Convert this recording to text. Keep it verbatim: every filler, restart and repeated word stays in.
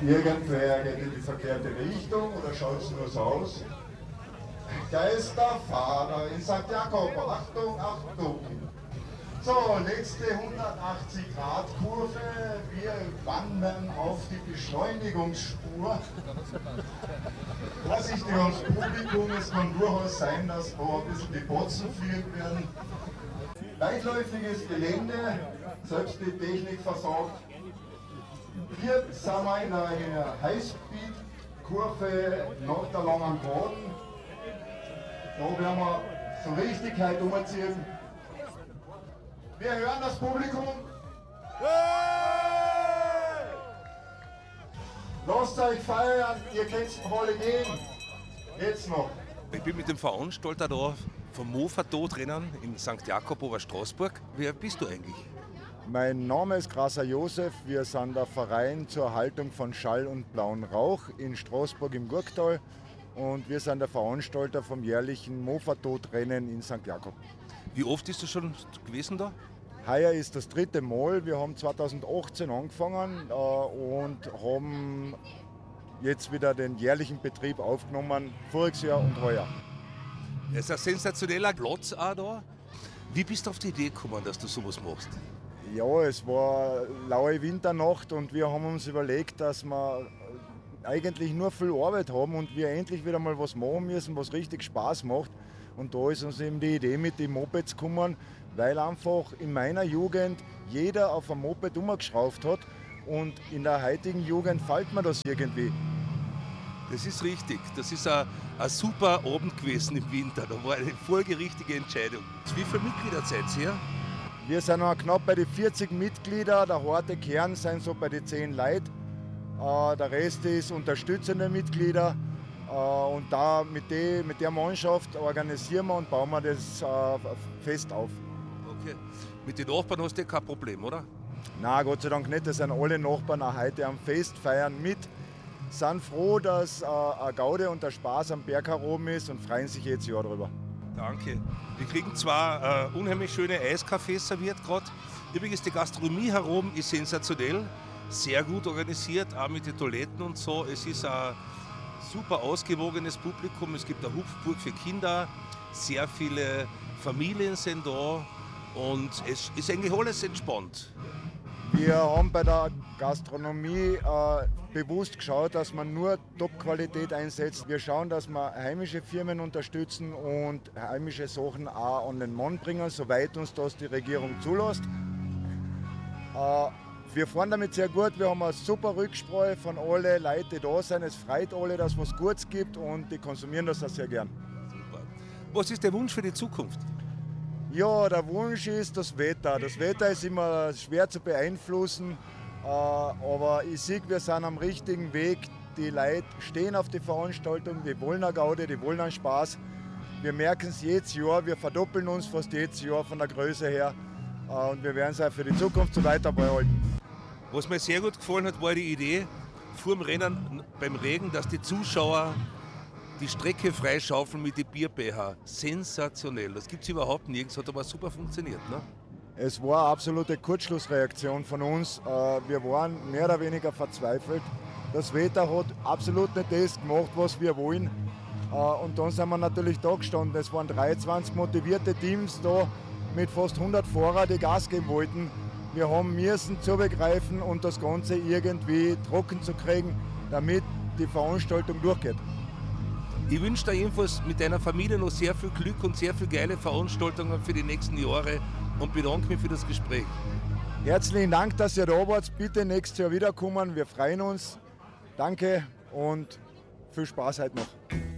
Irgendwer geht in die verkehrte Richtung oder schaut es nur so aus? Geisterfahrer in Sankt Jakob, Achtung, Achtung! So, letzte hundertachtzig Grad Kurve, wir wandern auf die Beschleunigungsspur. Vorsichtig ans Publikum, es kann durchaus sein, dass da ein bisschen die Botzen fliegen werden. Weitläufiges Gelände, selbst die Technik versagt. Hier sind wir in einer Highspeed-Kurve nach der langen Geraden. Da werden wir so richtig heute umziehen. Wir hören das Publikum. Hey! Lasst euch feiern, ihr könnt alle gehen. Jetzt noch. Ich bin mit dem Veranstalter da vom Mofa-Todrennen in Sankt Jakob Oberstraßburg. Wer bist du eigentlich? Mein Name ist Grasser Josef. Wir sind der Verein zur Erhaltung von Schall und blauen Rauch in Straßburg im Gurktal. Und wir sind der Veranstalter vom jährlichen Mofa-Todrennen in Sankt Jakob. Wie oft bist du schon gewesen da? Heuer ist das dritte Mal. Wir haben zweitausendachtzehn angefangen äh, und haben jetzt wieder den jährlichen Betrieb aufgenommen, voriges Jahr und heuer. Es ist ein sensationeller Platz auch da. Wie bist du auf die Idee gekommen, dass du sowas machst? Ja, es war laue Winternacht und wir haben uns überlegt, dass wir eigentlich nur viel Arbeit haben und wir endlich wieder mal was machen müssen, was richtig Spaß macht. Und da ist uns eben die Idee mit den Mopeds gekommen, weil einfach in meiner Jugend jeder auf ein Moped umgeschraubt hat und in der heutigen Jugend fällt mir das irgendwie. Das ist richtig. Das ist ein, ein super Abend gewesen im Winter. Da war eine folgerichtige Entscheidung. Wie viele Mitglieder seid ihr? Wir sind noch knapp bei den vierzig Mitgliedern. Der harte Kern sind so bei den zehn Leuten. Äh, der Rest ist unterstützende Mitglieder. Äh, und da mit, die, mit der Mannschaft organisieren wir und bauen wir das äh, fest auf. Okay. Mit den Nachbarn hast du kein Problem, oder? Nein, Gott sei Dank nicht. Das sind alle Nachbarn auch heute am Fest, feiern mit. Sind froh, dass äh, eine Gaude und der Spaß am Berg herum ist und freuen sich jedes Jahr darüber. Danke. Wir kriegen zwar äh, unheimlich schöne Eiskaffees serviert gerade. Übrigens, die Gastronomie herum ist sensationell, sehr gut organisiert, auch mit den Toiletten und so. Es ist ein super ausgewogenes Publikum. Es gibt eine Hupfburg für Kinder, sehr viele Familien sind da und es ist eigentlich alles entspannt. Wir haben bei der Gastronomie äh, bewusst geschaut, dass man nur Top-Qualität einsetzt. Wir schauen, dass wir heimische Firmen unterstützen und heimische Sachen auch an den Mann bringen, soweit uns das die Regierung zulässt. Äh, wir fahren damit sehr gut. Wir haben eine super Rücksprache von allen Leuten, die da sind. Es freut alle, dass es was Gutes gibt und die konsumieren das auch sehr gern. Super. Was ist der Wunsch für die Zukunft? Ja, der Wunsch ist das Wetter. Das Wetter ist immer schwer zu beeinflussen, äh, aber ich sehe, wir sind am richtigen Weg. Die Leute stehen auf die Veranstaltung, die wollen eine Gaude, die wollen einen Spaß. Wir merken es jedes Jahr, wir verdoppeln uns fast jedes Jahr von der Größe her äh, und wir werden es auch für die Zukunft so weiter beibehalten. Was mir sehr gut gefallen hat, war die Idee vor dem Rennen beim Regen, dass die Zuschauer die Strecke freischaufeln mit den Bierbecher. Sensationell. Das gibt es überhaupt nirgends, hat aber super funktioniert. Ne? Es war eine absolute Kurzschlussreaktion von uns. Wir waren mehr oder weniger verzweifelt. Das Wetter hat absolut nicht das gemacht, was wir wollen. Und dann sind wir natürlich da gestanden. Es waren dreiundzwanzig motivierte Teams da mit fast hundert Fahrern, die Gas geben wollten. Wir haben müssen zubegreifen und das Ganze irgendwie trocken zu kriegen, damit die Veranstaltung durchgeht. Ich wünsche dir jedenfalls mit deiner Familie noch sehr viel Glück und sehr viele geile Veranstaltungen für die nächsten Jahre und bedanke mich für das Gespräch. Herzlichen Dank, dass ihr da wart. Bitte nächstes Jahr wiederkommen. Wir freuen uns. Danke und viel Spaß heute noch.